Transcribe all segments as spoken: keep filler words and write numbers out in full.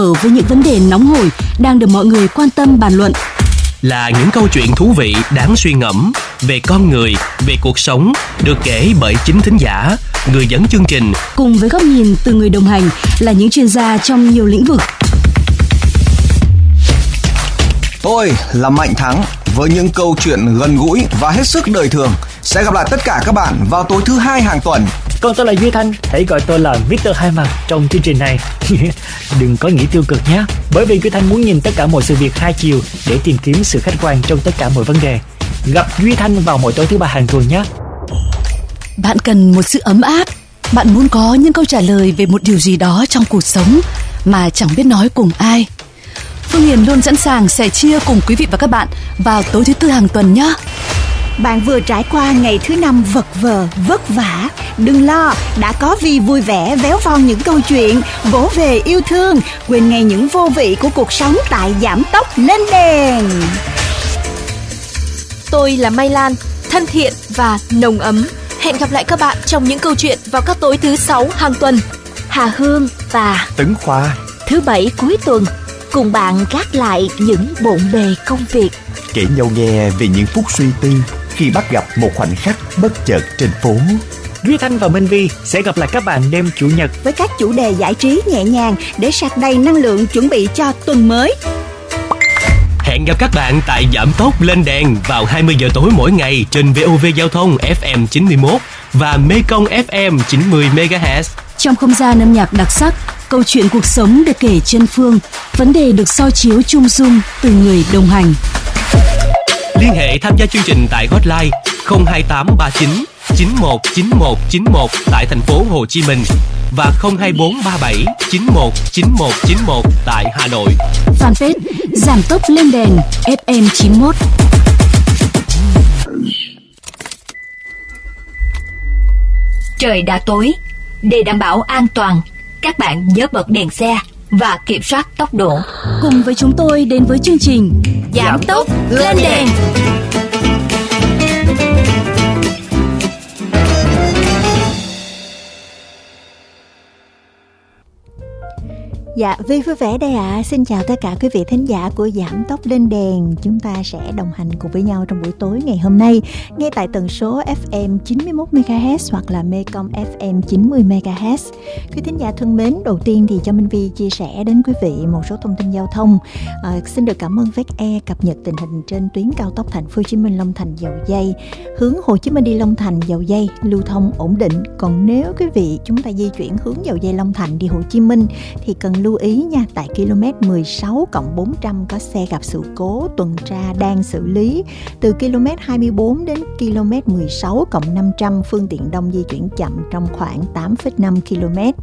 Ở với những vấn đề nóng hổi đang được mọi người quan tâm bàn luận. Là những câu chuyện thú vị đáng suy ngẫm về con người, về cuộc sống, được kể bởi chính thính giả, người dẫn chương trình. Cùng với góc nhìn từ người đồng hành là những chuyên gia trong nhiều lĩnh vực. Tôi là Mạnh Thắng với những câu chuyện gần gũi và hết sức đời thường. Sẽ gặp lại tất cả các bạn vào tối thứ hai hàng tuần. Còn tôi là Duy Thanh, hãy gọi tôi là mít tơ Hai Mặt trong chương trình này. Đừng có nghĩ tiêu cực nhé, bởi vì Duy Thanh muốn nhìn tất cả mọi sự việc hai chiều để tìm kiếm sự khách quan trong tất cả mọi vấn đề. Gặp Duy Thanh vào mỗi tối thứ ba hàng tuần nhé. Bạn cần một sự ấm áp, bạn muốn có những câu trả lời về một điều gì đó trong cuộc sống mà chẳng biết nói cùng ai. Phương Hiền luôn sẵn sàng sẻ chia cùng quý vị và các bạn vào tối thứ tư hàng tuần nhé. Bạn vừa trải qua ngày thứ năm vật vờ, vất vả. Đừng lo, đã có Vi vui vẻ véo von những câu chuyện, vỗ về yêu thương, quên ngay những vô vị của cuộc sống tại Giảm Tốc Lên Đèn. Tôi là Mai Lan, thân thiện và nồng ấm. Hẹn gặp lại các bạn trong những câu chuyện vào các tối thứ sáu hàng tuần. Hà Hương và Tấn Khoa thứ bảy cuối tuần cùng bạn gác lại những bộn bề công việc, kể nhau nghe về những phút suy tư khi bắt gặp một khoảnh khắc bất chợt trên phố. Duy Thanh và Minh Vi sẽ gặp lại các bạn đêm Chủ nhật với các chủ đề giải trí nhẹ nhàng để sạc đầy năng lượng chuẩn bị cho tuần mới. Hẹn gặp các bạn tại Giảm Tốc Lên Đèn vào hai mươi giờ tối mỗi ngày trên vê o vê Giao thông ép em chín mươi mốt và Mekong ép em chín mươi mê ga héc. Trong không gian âm nhạc đặc sắc, câu chuyện cuộc sống được kể chân phương, vấn đề được soi chiếu chung dung từ người đồng hành. Liên hệ tham gia chương trình tại hotline không hai tám ba chín chín một chín một chín một tại thành phố Hồ Chí Minh và không hai bốn ba bảy chín một chín một chín một tại Hà Nội. Fanpage Giảm Tốc Lên Đèn ép em chín mốt. Trời đã tối, để đảm bảo an toàn, các bạn nhớ bật đèn xe và kiểm soát tốc độ. Cùng với chúng tôi đến với chương trình Giảm Tốc Lên Đèn. Dạ, Vi vui vẻ đây ạ. À. Xin chào tất cả quý vị thính giả của Giảm Tốc Lên Đèn. Chúng ta sẽ đồng hành cùng với nhau trong buổi tối ngày hôm nay, nghe tại tần số ép em chín mươi mốt mê ga héc hoặc là Mekong ép em chín mươi mê ga héc. Quý thính giả thân mến, đầu tiên thì cho Minh Vi chia sẻ đến quý vị một số thông tin giao thông. À, xin được cảm ơn vê e e cập nhật tình hình trên tuyến cao tốc Thành phố Hồ Chí Minh Long Thành Dầu Giây. Hướng Hồ Chí Minh đi Long Thành Dầu Giây lưu thông ổn định. Còn nếu quý vị chúng ta di chuyển hướng Dầu Giây Long Thành đi Hồ Chí Minh thì cần lưu ý nha, tại km mười sáu cộng bốn trăm có xe gặp sự cố, tuần tra đang xử lý. Từ km hai mươi bốn đến km mười sáu cộng năm trăm, phương tiện đông di chuyển chậm trong khoảng tám phẩy năm ki lô mét.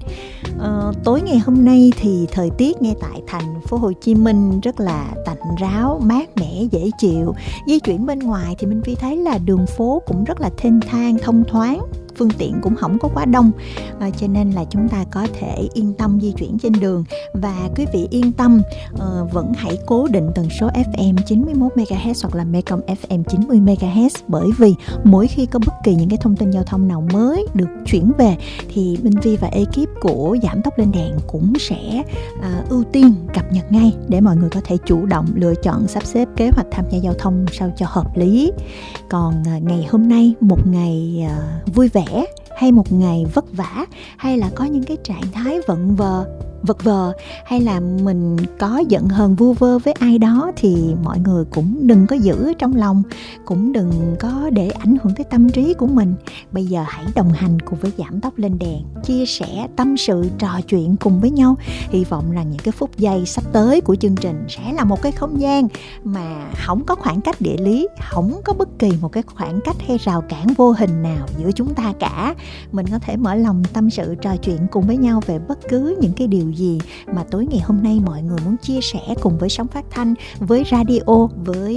Ờ, tối ngày hôm nay thì thời tiết ngay tại thành phố Hồ Chí Minh rất là tạnh ráo, mát mẻ, dễ chịu. Di chuyển bên ngoài thì Minh Vi thấy là đường phố cũng rất là thênh thang, thông thoáng, phương tiện cũng không có quá đông, à, cho nên là chúng ta có thể yên tâm di chuyển trên đường. Và quý vị yên tâm, uh, vẫn hãy cố định tần số ép em chín mươi mốt mê ga héc hoặc là Mekong ép em chín mươi mê ga héc, bởi vì mỗi khi có bất kỳ những cái thông tin giao thông nào mới được chuyển về thì Minh Vi và ekip của Giảm Tốc Lên Đèn cũng sẽ uh, ưu tiên cập nhật ngay để mọi người có thể chủ động lựa chọn sắp xếp kế hoạch tham gia giao thông sao cho hợp lý. Còn uh, ngày hôm nay một ngày uh, vui vẻ hay một ngày vất vả, hay là có những cái trạng thái vận vờ vật vờ, hay là mình có giận hờn vu vơ với ai đó thì mọi người cũng đừng có giữ trong lòng, cũng đừng có để ảnh hưởng tới tâm trí của mình. Bây giờ hãy đồng hành cùng với Giảm Tốc Lên Đèn, chia sẻ, tâm sự, trò chuyện cùng với nhau. Hy vọng rằng những cái phút giây sắp tới của chương trình sẽ là một cái không gian mà không có khoảng cách địa lý, không có bất kỳ một cái khoảng cách hay rào cản vô hình nào giữa chúng ta cả. Mình có thể mở lòng tâm sự, trò chuyện cùng với nhau về bất cứ những cái điều gì mà tối ngày hôm nay mọi người muốn chia sẻ cùng với sóng phát thanh, với radio, với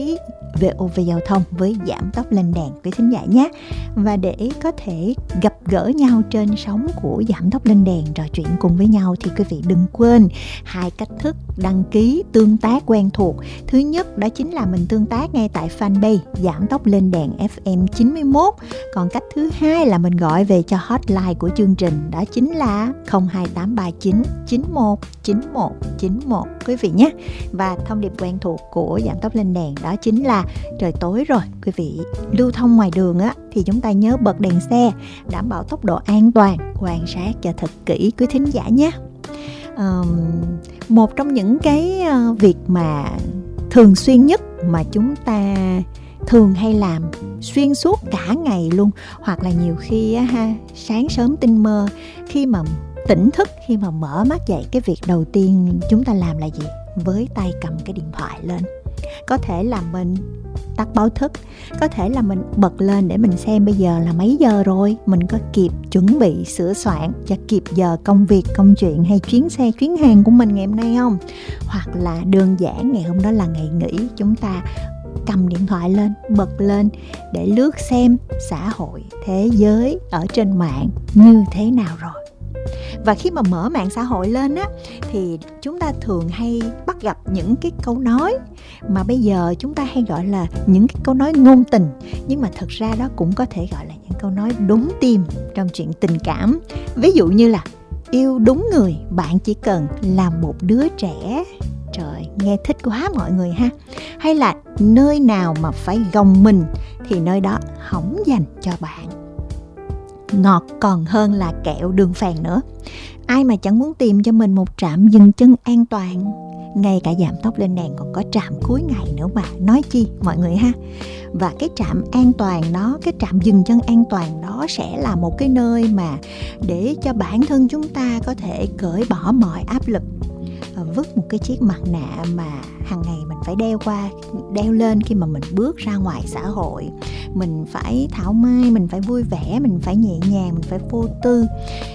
vê o vê Giao thông với Giảm Tốc Lên Đèn quý thính giả nhé. Và để có thể gặp gỡ nhau trên sóng của Giảm Tốc Lên Đèn, trò chuyện cùng với nhau, thì quý vị đừng quên hai cách thức đăng ký tương tác quen thuộc. Thứ nhất đó chính là mình tương tác ngay tại fanpage Giảm Tốc Lên Đèn ép em chín mươi mốt. Còn cách thứ hai là mình gọi về cho hotline của chương trình, đó chính là không hai tám ba chín chín một chín một chín một quý vị nhé. Và thông điệp quen thuộc của Giảm Tốc Lên Đèn đó chính là trời tối rồi, quý vị lưu thông ngoài đường á thì chúng ta nhớ bật đèn xe, đảm bảo tốc độ an toàn, quan sát cho thật kỹ quý thính giả nhé. Um, một trong những cái uh, việc mà thường xuyên nhất mà chúng ta thường hay làm xuyên suốt cả ngày luôn, hoặc là nhiều khi á, ha, sáng sớm tinh mơ, khi mà tỉnh thức, khi mà mở mắt dậy, cái việc đầu tiên chúng ta làm là gì? Với tay cầm cái điện thoại lên. Có thể là mình tắt báo thức, có thể là mình bật lên để mình xem bây giờ là mấy giờ rồi, mình có kịp chuẩn bị sửa soạn cho kịp giờ công việc, công chuyện hay chuyến xe, chuyến hàng của mình ngày hôm nay không? Hoặc là đơn giản ngày hôm đó là ngày nghỉ, chúng ta cầm điện thoại lên, bật lên để lướt xem xã hội, thế giới ở trên mạng như thế nào rồi. Và khi mà mở mạng xã hội lên á, thì chúng ta thường hay bắt gặp những cái câu nói mà bây giờ chúng ta hay gọi là những cái câu nói ngôn tình. Nhưng mà thật ra đó cũng có thể gọi là những câu nói đúng tim trong chuyện tình cảm. Ví dụ như là yêu đúng người, bạn chỉ cần là một đứa trẻ. Trời, nghe thích quá mọi người ha. Hay là nơi nào mà phải gồng mình thì nơi đó hỏng dành cho bạn. Ngọt còn hơn là kẹo đường phèn nữa. Ai mà chẳng muốn tìm cho mình một trạm dừng chân an toàn. Ngay cả Giảm Tốc Lên Đèn còn có trạm cuối ngày nữa mà, nói chi mọi người ha. Và cái trạm an toàn đó, cái trạm dừng chân an toàn đó sẽ là một cái nơi mà để cho bản thân chúng ta có thể cởi bỏ mọi áp lực, vứt một cái chiếc mặt nạ mà hàng ngày mình phải đeo qua, đeo lên khi mà mình bước ra ngoài xã hội. Mình phải thảo mai, mình phải vui vẻ, mình phải nhẹ nhàng, mình phải vô tư,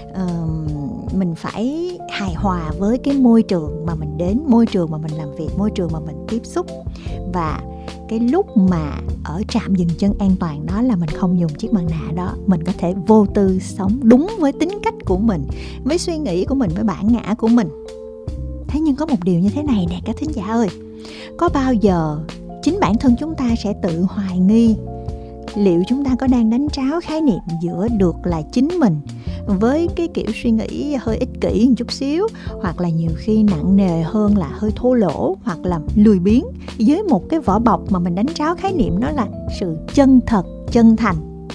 uh, mình phải hài hòa với cái môi trường mà mình đến, môi trường mà mình làm việc, môi trường mà mình tiếp xúc. Và cái lúc mà ở trạm dừng chân an toàn đó là mình không dùng chiếc mặt nạ đó, mình có thể vô tư sống đúng với tính cách của mình, với suy nghĩ của mình, với bản ngã của mình. Thế nhưng có một điều như thế này nè các thính giả ơi, có bao giờ chính bản thân chúng ta sẽ tự hoài nghi liệu chúng ta có đang đánh tráo khái niệm giữa được là chính mình với cái kiểu suy nghĩ hơi ích kỷ một chút xíu, hoặc là nhiều khi nặng nề hơn là hơi thô lỗ hoặc là lười biếng, với một cái vỏ bọc mà mình đánh tráo khái niệm đó là sự chân thật, chân thành.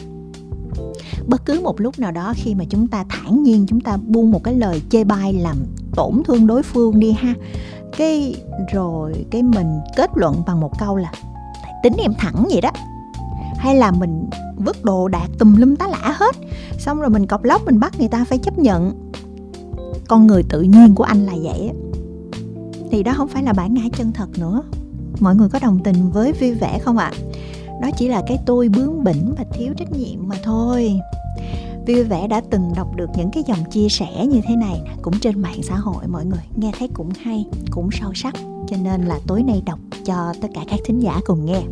Bất cứ một lúc nào đó khi mà chúng ta thản nhiên, chúng ta buông một cái lời chê bai làm tổn thương đối phương đi ha, cái rồi cái mình kết luận bằng một câu là tính em thẳng vậy đó, hay là mình vứt đồ đạc tùm lum tá lả hết, xong rồi mình cọc lóc mình bắt người ta phải chấp nhận. Con người tự nhiên của anh là vậy á, thì đó không phải là bản ngã chân thật nữa. Mọi người có đồng tình với vui vẻ không ạ? À? Đó chỉ là cái tôi bướng bỉnh và thiếu trách nhiệm mà thôi. Vui vẻ đã từng đọc được những cái dòng chia sẻ như thế này cũng trên mạng xã hội, mọi người nghe thấy cũng hay, cũng sâu sắc, cho nên là tối nay đọc cho tất cả các thính giả cùng nghe.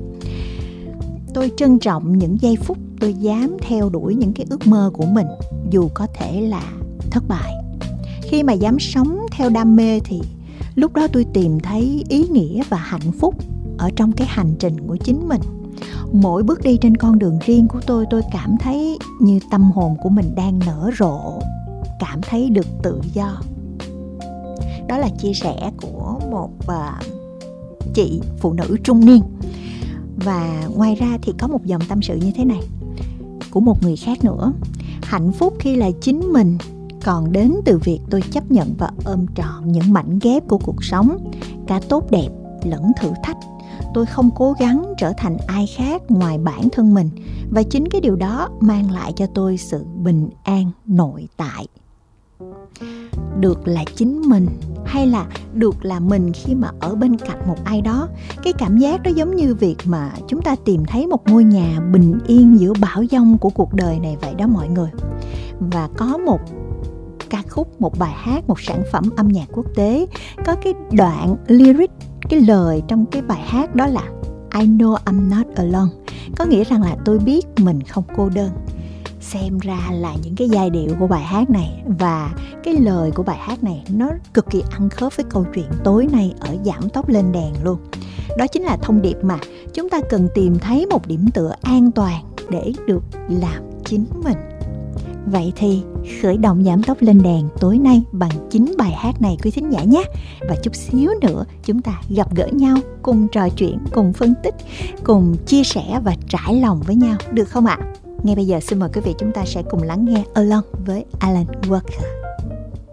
Tôi trân trọng những giây phút tôi dám theo đuổi những cái ước mơ của mình, dù có thể là thất bại. Khi mà dám sống theo đam mê thì lúc đó tôi tìm thấy ý nghĩa và hạnh phúc ở trong cái hành trình của chính mình. Mỗi bước đi trên con đường riêng của tôi, tôi cảm thấy như tâm hồn của mình đang nở rộ, cảm thấy được tự do. Đó là chia sẻ của một uh, chị phụ nữ trung niên. Và ngoài ra thì có một dòng tâm sự như thế này của một người khác nữa. Hạnh phúc khi là chính mình còn đến từ việc tôi chấp nhận và ôm trọn những mảnh ghép của cuộc sống, cả tốt đẹp lẫn thử thách. Tôi không cố gắng trở thành ai khác ngoài bản thân mình, và chính cái điều đó mang lại cho tôi sự bình an nội tại. Được là chính mình, hay là được là mình khi mà ở bên cạnh một ai đó, cái cảm giác đó giống như việc mà chúng ta tìm thấy một ngôi nhà bình yên giữa bão giông của cuộc đời này vậy đó mọi người. Và có một ca khúc, một bài hát, một sản phẩm âm nhạc quốc tế có cái đoạn lyric, cái lời trong cái bài hát đó là I know I'm not alone, có nghĩa rằng là tôi biết mình không cô đơn. Xem ra là những cái giai điệu của bài hát này và cái lời của bài hát này nó cực kỳ ăn khớp với câu chuyện tối nay ở Giảm Tốc Lên Đèn luôn. Đó chính là thông điệp mà chúng ta cần tìm thấy một điểm tựa an toàn để được làm chính mình. Vậy thì khởi động Giảm Tốc Lên Đèn tối nay bằng chính bài hát này quý thính giả nhé. Và chút xíu nữa chúng ta gặp gỡ nhau, cùng trò chuyện, cùng phân tích, cùng chia sẻ và trải lòng với nhau, được không ạ? Ngay bây giờ xin mời quý vị chúng ta sẽ cùng lắng nghe Alone với Alan Walker.